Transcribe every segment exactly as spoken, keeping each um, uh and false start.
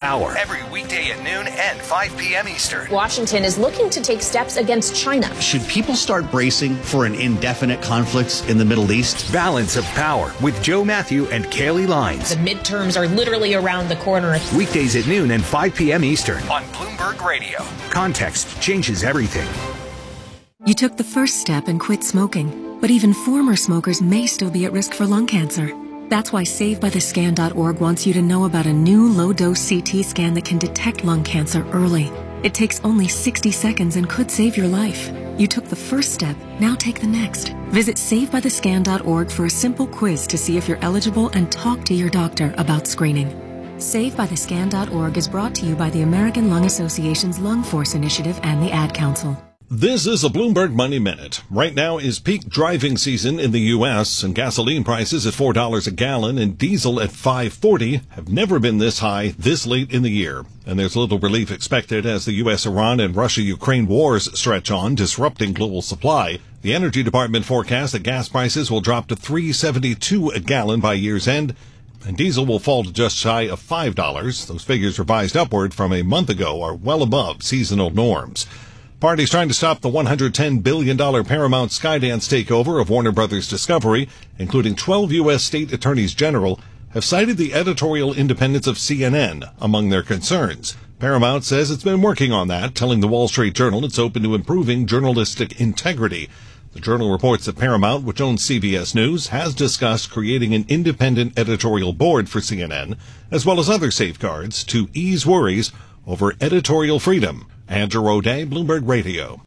Power every weekday at noon and five p.m. Eastern. Washington is looking to take steps against China. Should people start bracing for an indefinite conflict in the Middle East? Balance of Power with Joe Matthew and Kaylee Lines. The midterms are literally around the corner. Weekdays at noon and five p.m. Eastern on Bloomberg Radio. Context changes everything. You took the first step and quit smoking, but even former smokers may still be at risk for lung cancer. That's why Save By The Scan dot org wants you to know about a new low-dose C T scan that can detect lung cancer early. It takes only sixty seconds and could save your life. You took the first step, now take the next. Visit Save By The Scan dot org for a simple quiz to see if you're eligible and talk to your doctor about screening. Save By The Scan dot org is brought to you by the American Lung Association's Lung Force Initiative and the Ad Council. This is a Bloomberg Money Minute. Right now is peak driving season in the U S, and gasoline prices at four dollars a gallon and diesel at five forty have never been this high this late in the year. And there's little relief expected as the U S Iran and Russia-Ukraine wars stretch on, disrupting global supply. The Energy Department forecasts that gas prices will drop to three seventy-two a gallon by year's end, and diesel will fall to just shy of five dollars. Those figures revised upward from a month ago are well above seasonal norms. Parties trying to stop the one hundred ten billion dollars Paramount Skydance takeover of Warner Brothers Discovery, including twelve U S state attorneys general, have cited the editorial independence of C N N among their concerns. Paramount says it's been working on that, telling the Wall Street Journal it's open to improving journalistic integrity. The Journal reports that Paramount, which owns C B S News, has discussed creating an independent editorial board for C N N, as well as other safeguards to ease worries over editorial freedom. Andrew O'Day, Bloomberg Radio.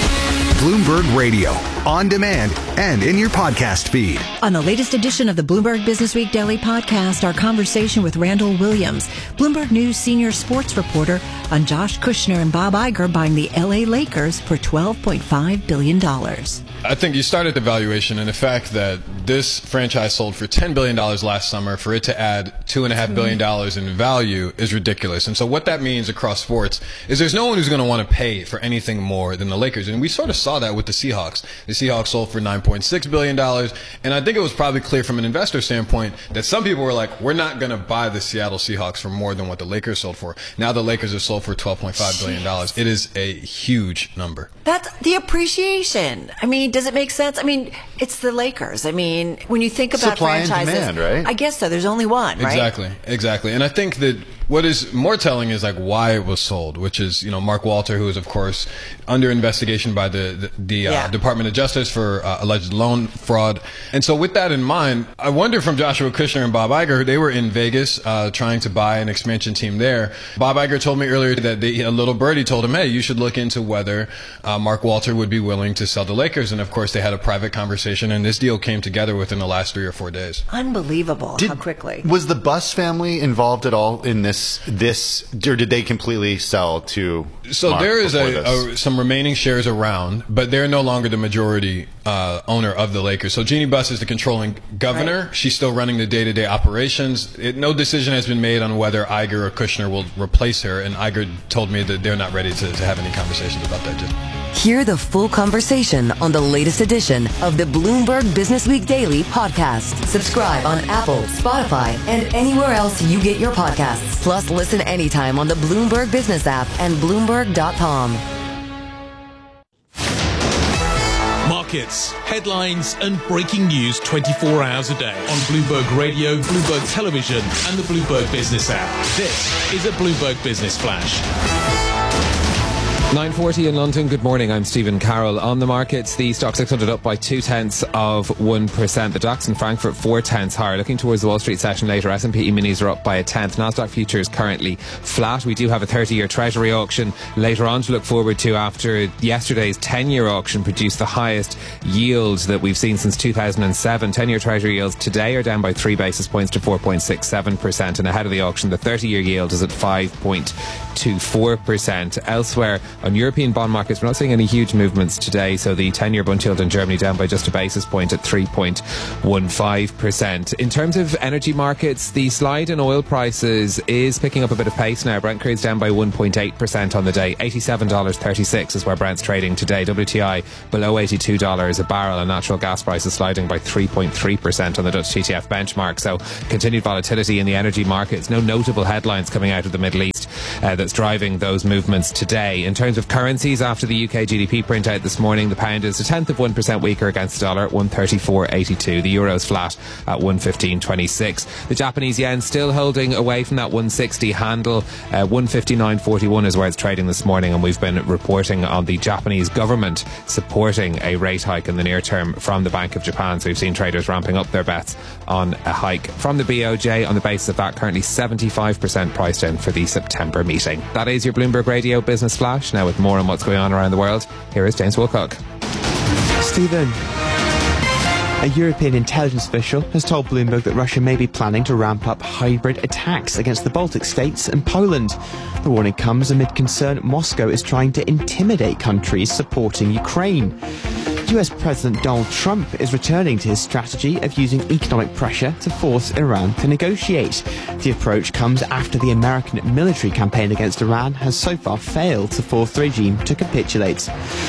Bloomberg Radio, on demand and in your podcast feed. On the latest edition of the Bloomberg Business Week Daily Podcast, our conversation with Randall Williams, Bloomberg News senior sports reporter, on Josh Kushner and Bob Iger buying the L A Lakers for twelve point five billion dollars. I think you start at the valuation and the fact that this franchise sold for ten billion dollars last summer. For it to add two point five billion dollars in value is ridiculous. And so what that means across sports is there's no one who's going to want to pay for anything more than the Lakers. And we sort of saw that with the Seahawks. The Seahawks sold for nine point six billion dollars. And I think it was probably clear from an investor standpoint that some people were like, we're not going to buy the Seattle Seahawks for more than what the Lakers sold for. Now the Lakers have sold for twelve point five billion dollars. It is a huge number. That's the appreciation. I mean, does it make sense? I mean, it's the Lakers. I mean, when you think about supply franchises, and demand, right? I guess so. There's only one, right? Exactly, exactly. And I think that what is more telling is like why it was sold, which is, you know, Mark Walter, who is of course under investigation by the the, the yeah. uh, Department of Justice for uh, alleged loan fraud. And so with that in mind, I wonder from Joshua Kushner and Bob Iger, they were in Vegas uh, trying to buy an expansion team there. Bob Iger told me earlier that they, a little birdie told him, hey, you should look into whether uh, Mark Walter would be willing to sell the Lakers. And of course, they had a private conversation, and this deal came together within the last three or four days. Unbelievable Did, how quickly. Was the Buss family involved at all in this, this, or did they completely sell to So Mark there is a, before a, some remaining shares around, but they're no longer the majority uh, owner of the Lakers. So Jeannie Buss is the controlling governor. Right. She's still running the day-to-day operations. It, no decision has been made on whether Iger or Kushner will replace her, and Iger told me that they're not ready to, to have any conversations about that yet. Hear the full conversation on the latest edition of the Bloomberg Business Week Daily Podcast. Subscribe on Apple, Spotify, and anywhere else you get your podcasts. Plus, listen anytime on the Bloomberg Business app and Bloomberg dot com. Markets, headlines, and breaking news twenty-four hours a day on Bloomberg Radio, Bloomberg Television, and the Bloomberg Business app. This is a Bloomberg Business Flash. nine forty in London. Good morning. I'm Stephen Carroll. On the markets, the stock six hundred up by two tenths of one percent. The DAX in Frankfurt four tenths higher. Looking towards the Wall Street session later, S and P E-minis are up by a tenth. Nasdaq futures currently flat. We do have a thirty-year Treasury auction later on to look forward to after yesterday's ten-year auction produced the highest yield that we've seen since two thousand seven. ten-year Treasury yields today are down by three basis points to four point six seven percent. And ahead of the auction, the thirty-year yield is at five point two four percent. Elsewhere, On European bond markets, we're not seeing any huge movements today, so the ten-year bund yield in Germany down by just a basis point at three point one five percent. In terms of energy markets, the slide in oil prices is picking up a bit of pace now. Brent crude's down by one point eight percent on the day. eighty-seven dollars thirty-six is where Brent's trading today. W T I below eighty-two dollars a barrel, and natural gas prices sliding by three point three percent on the Dutch T T F benchmark. So continued volatility in the energy markets. No notable headlines coming out of the Middle East uh, that's driving those movements today. In terms of currencies, after the U K G D P printout this morning, the pound is a tenth of one percent weaker against the dollar at one thirty-four eighty-two. The euro's flat at one fifteen twenty-six. The Japanese yen still holding away from that one sixty handle. uh, one fifty-nine forty-one is where it's trading this morning, and we've been reporting on the Japanese government supporting a rate hike in the near term from the Bank of Japan. So we've seen traders ramping up their bets on a hike from the B O J. On the basis of that, currently seventy-five percent priced in for the September meeting. That is your Bloomberg Radio Business Flash. Now with more on what's going on around the world, here is James Wilcock. Stephen, a European intelligence official has told Bloomberg that Russia may be planning to ramp up hybrid attacks against the Baltic states and Poland. The warning comes amid concern Moscow is trying to intimidate countries supporting Ukraine. U S President Donald Trump is returning to his strategy of using economic pressure to force Iran to negotiate. The approach comes after the American military campaign against Iran has so far failed to force the regime to capitulate.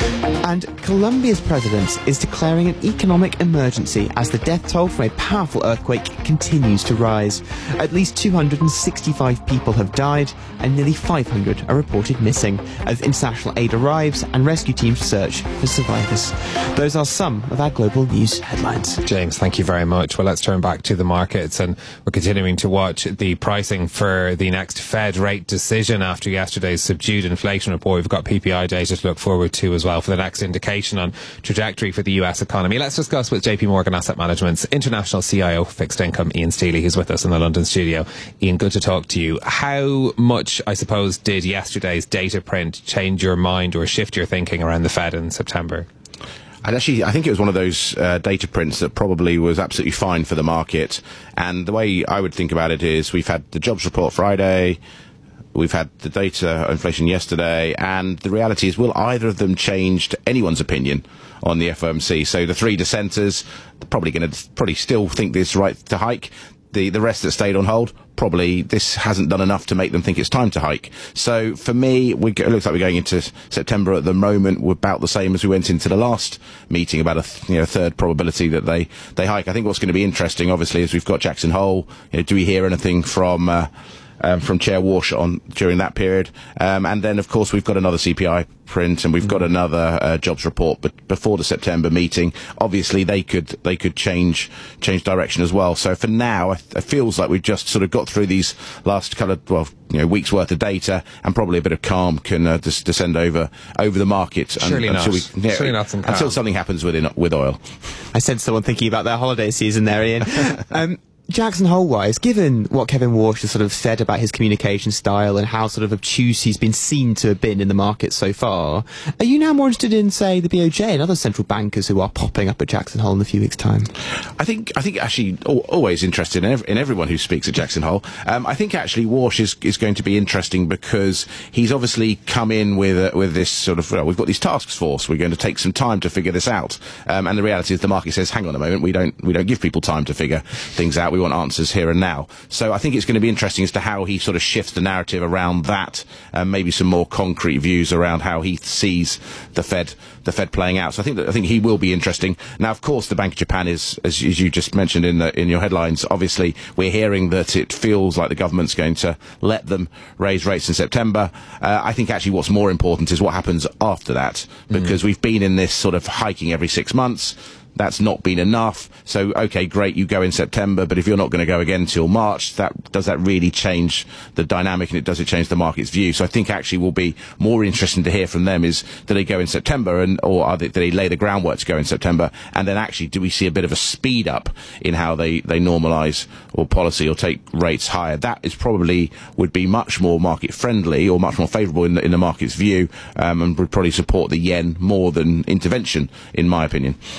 And Colombia's president is declaring an economic emergency as the death toll from a powerful earthquake continues to rise. At least two hundred sixty-five people have died and nearly five hundred are reported missing as international aid arrives and rescue teams search for survivors. Those are some of our global news headlines. James, thank you very much. Well, let's turn back to the markets, and we're continuing to watch the pricing for the next Fed rate decision after yesterday's subdued inflation report. We've got P P I data to look forward to as well for the next indication on trajectory for the U S economy. Let's discuss with J P Morgan Asset Management's international C I O for fixed income, Ian Steely, who's with us in the London studio. Ian, good to talk to you. How much, I suppose, did yesterday's data print change your mind or shift your thinking around the Fed in September? I'd actually, I think it was one of those uh, data prints that probably was absolutely fine for the market. And the way I would think about it is we've had the jobs report Friday, we've had the data inflation yesterday, and the reality is, will either of them change anyone's opinion on the F O M C? So the three dissenters, they're probably going to probably still think this right to hike. The the rest that stayed on hold, probably this hasn't done enough to make them think it's time to hike. So for me, we, it looks like we're going into September at the moment. We're about the same as we went into the last meeting, about a th- you know, third probability that they, they hike. I think what's going to be interesting, obviously, is we've got Jackson Hole. You know, do we hear anything from uh, um, from Chair Walsh on during that period? Um, and then, of course, we've got another C P I print, and we've got another uh, jobs report, but before the September meeting, obviously they could they could change change direction as well. So for now, it feels like we've just sort of got through these last couple of well, you know, weeks worth of data, and probably a bit of calm can uh, des- descend over over the market. Surely un- not. Until, we, yeah, Surely not some calm. Until something happens with in, with oil. I said someone thinking about their holiday season there, Ian. um, Jackson Hole-wise, given what Kevin Walsh has sort of said about his communication style and how sort of obtuse he's been seen to have been in the market so far, are you now more interested in, say, the B O J and other central bankers who are popping up at Jackson Hole in a few weeks' time? I think I think actually always interested in, ev- in everyone who speaks at Jackson Hole. Um, I think actually Walsh is, is going to be interesting because he's obviously come in with uh, with this sort of, well, we've got these task force, we're going to take some time to figure this out. Um, and the reality is the market says, hang on a moment, we don't we don't give people time to figure things out. We want answers here and now. So I think it's going to be interesting as to how he sort of shifts the narrative around that, and maybe some more concrete views around how he sees the Fed the Fed playing out. So I think that I think he will be interesting. Now, of course, the Bank of Japan is, as, as you just mentioned in the, in your headlines, obviously we're hearing that it feels like the government's going to let them raise rates in September. Uh, I think actually what's more important is what happens after that, because mm. we've been in this sort of hiking every six months. That's not been enough. So, okay, great, you go in September, but if you're not going to go again till March, that does that really change the dynamic, and it does it change the market's view? So I think actually will be more interesting to hear from them is, do they go in September, and or are they, do they lay the groundwork to go in September? And then actually, do we see a bit of a speed up in how they, they normalise or policy or take rates higher? That is probably would be much more market friendly or much more favourable in the, in the market's view, um, and would probably support the yen more than intervention, in my opinion. Would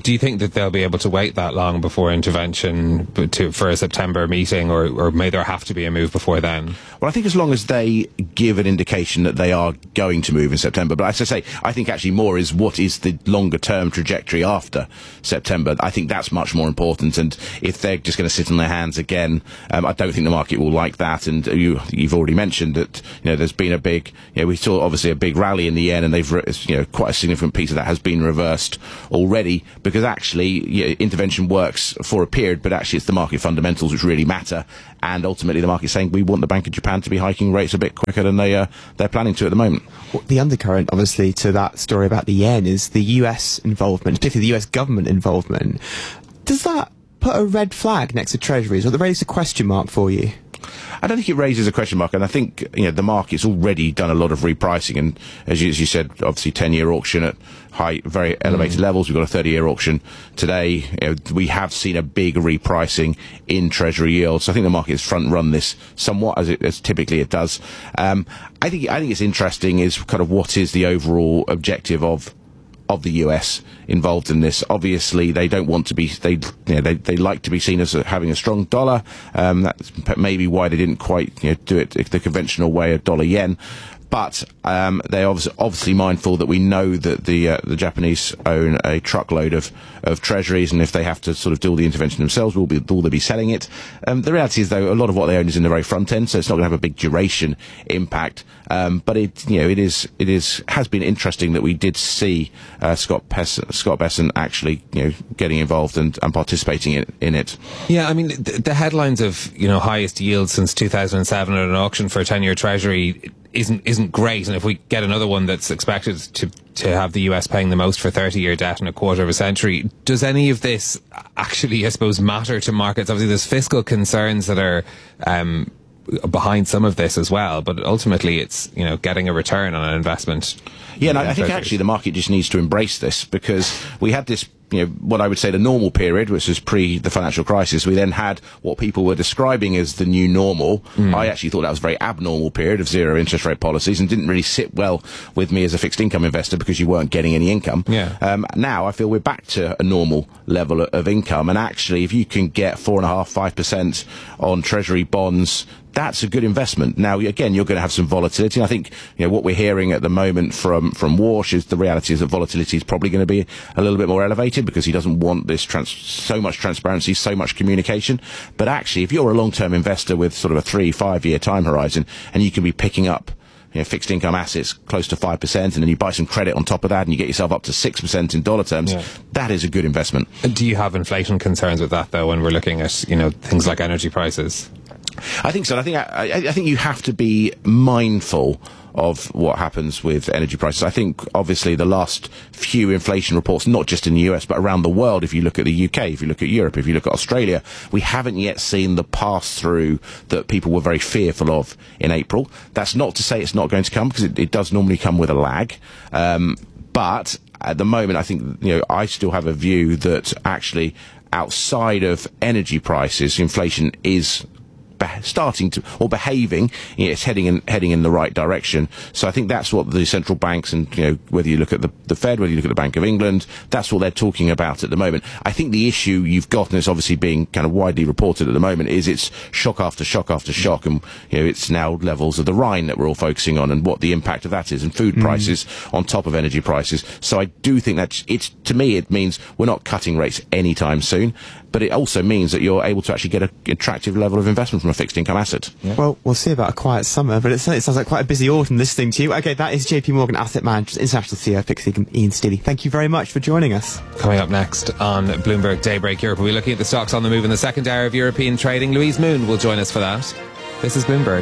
do you think that they'll be able to wait that long before intervention to, for a September meeting, or, or may there have to be a move before then? Well, I think as long as they give an indication that they are going to move in September, but as I say, I think actually more is what is the longer term trajectory after September. I think that's much more important, and if they're just going to sit on their hands again, um, I don't think the market will like that. And you, you've already mentioned that, you know, there's been a big, you know, we saw obviously a big rally in the yen, and they've, you know, quite a significant piece of that has been reversed already, because actually, you know, intervention works for a period, but actually it's the market fundamentals which really matter. And ultimately, the market's saying we want the Bank of Japan to be hiking rates a bit quicker than they uh, they're planning to at the moment. Well, the undercurrent, obviously, to that story about the yen is the U S involvement, particularly the U S government involvement. Does that put a red flag next to Treasuries, or that raise a question mark for you? I don't think it raises a question mark, and I think, you know, the market's already done a lot of repricing, and as you, as you said, obviously ten-year auction at high, very elevated mm. levels. We've got a thirty-year auction today. You know, we have seen a big repricing in Treasury yields. So I think the market has front-run this somewhat, as, it, as typically it does. Um, I think I think it's interesting is kind of what is the overall objective of of the U S involved in this. Obviously, they don't want to be, they, you know, they, they like to be seen as a, having a strong dollar. Um, that's maybe why they didn't quite, you know, do it the conventional way of dollar yen. But um, they're obviously, obviously mindful that we know that the uh, the Japanese own a truckload of, of treasuries, and if they have to sort of do all the intervention themselves, will be will they be selling it? Um, the reality is, though, a lot of what they own is in the very front end, so it's not going to have a big duration impact. Um, but it, you know, it is it is has been interesting that we did see uh, Scott Bessent, Scott Bessent actually, you know, getting involved and, and participating in, in it. Yeah, I mean, the, the headlines of, you know, highest yield since two thousand seven at an auction for a ten-year treasury isn't isn't great, and if we get another one that's expected to to have the U S paying the most for thirty-year debt in a quarter of a century, does any of this actually, I suppose, matter to markets? Obviously, there's fiscal concerns that are um, behind some of this as well, but ultimately, it's, you know, getting a return on an investment. Yeah, and I, I think actually the market just needs to embrace this, because we had this, you know, what I would say the normal period, which was pre the financial crisis. We then had what people were describing as the new normal. Mm. I actually thought that was a very abnormal period of zero interest rate policies, and didn't really sit well with me as a fixed income investor, because you weren't getting any income. Yeah. Um, now I feel we're back to a normal level of income, and actually if you can get four and a half, five percent on treasury bonds, that's a good investment. Now, again, you're going to have some volatility. I think, you know, what we're hearing at the moment from, from Walsh is the reality is that volatility is probably going to be a little bit more elevated, because he doesn't want this trans- so much transparency, so much communication. But actually, if you're a long-term investor with sort of a three, five-year time horizon, and you can be picking up, you know, fixed income assets close to five percent, and then you buy some credit on top of that, and you get yourself up to six percent in dollar terms, yeah. That is a good investment. Do you have inflation concerns with that, though, when we're looking at, you know, things like energy prices? I think so. I think I, I think you have to be mindful of what happens with energy prices. I think obviously the last few inflation reports, not just in the U S but around the world, if you look at the U K, if you look at Europe, if you look at Australia, we haven't yet seen the pass-through that people were very fearful of in April. That's not to say it's not going to come, because it, it does normally come with a lag. Um, but at the moment, I think, you know, I still have a view that actually outside of energy prices, inflation is starting to, or behaving, you know, it's heading in heading in the right direction. So I think that's what the central banks, and, you know, whether you look at the, the Fed, whether you look at the Bank of England, that's what they're talking about at the moment. I think the issue you've got, and it's obviously being kind of widely reported at the moment, is it's shock after shock after shock, and, you know, it's now levels of the Rhine that we're all focusing on, and what the impact of that is, and food mm. prices on top of energy prices. So I do think that it's, to me, it means we're not cutting rates anytime soon, but it also means that you're able to actually get an attractive level of investment from a fixed income asset. Yeah. Well, we'll see about a quiet summer, but it sounds like quite a busy autumn listening to you. Okay, that is J P Morgan Asset Management International C E O of Fixed Income, Ian Steely. Thank you very much for joining us. Coming up next on Bloomberg Daybreak Europe, we'll be looking at the stocks on the move in the second hour of European trading. Louise Moon will join us for that. This is Bloomberg.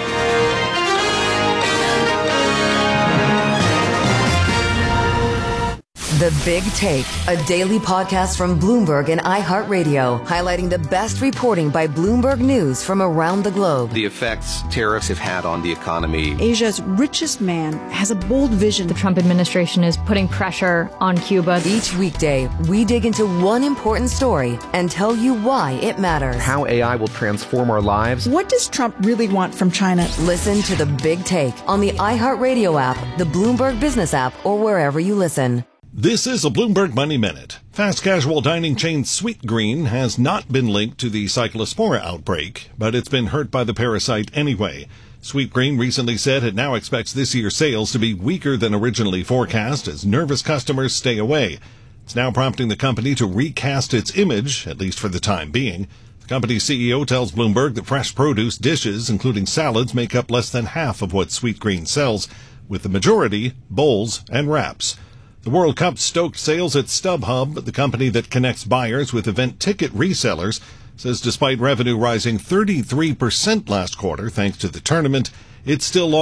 The Big Take, a daily podcast from Bloomberg and iHeartRadio, highlighting the best reporting by Bloomberg News from around the globe. The effects tariffs have had on the economy. Asia's richest man has a bold vision. The Trump administration is putting pressure on Cuba. Each weekday, we dig into one important story and tell you why it matters. How A I will transform our lives. What does Trump really want from China? Listen to The Big Take on the iHeartRadio app, the Bloomberg Business app, or wherever you listen. This is a Bloomberg Money Minute. Fast casual dining chain Sweetgreen has not been linked to the Cyclospora outbreak, but it's been hurt by the parasite anyway. Sweetgreen recently said it now expects this year's sales to be weaker than originally forecast as nervous customers stay away. It's now prompting the company to recast its image, at least for the time being. The company's C E O tells Bloomberg that fresh produce dishes, including salads, make up less than half of what Sweetgreen sells, with the majority bowls and wraps. The World Cup stoked sales at StubHub, the company that connects buyers with event ticket resellers, says despite revenue rising thirty-three percent last quarter thanks to the tournament, it's still